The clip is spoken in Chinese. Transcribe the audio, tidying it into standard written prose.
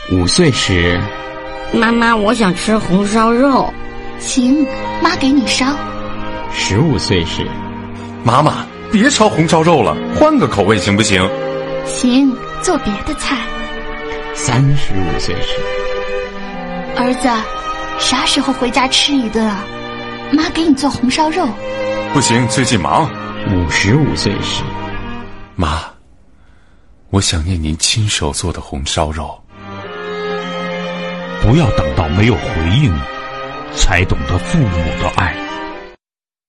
5岁时， 妈妈，我想吃红烧肉。 行，妈给你烧。 15岁时， 妈妈，别烧红烧肉了，换个口味行不行？ 行，做别的菜。 35岁时， 儿子，啥时候回家吃一顿啊？妈给你做红烧肉。 不行，最近忙。 55岁时， 妈，我想念您亲手做的红烧肉。 不要等到没有回应，才懂得父母的爱。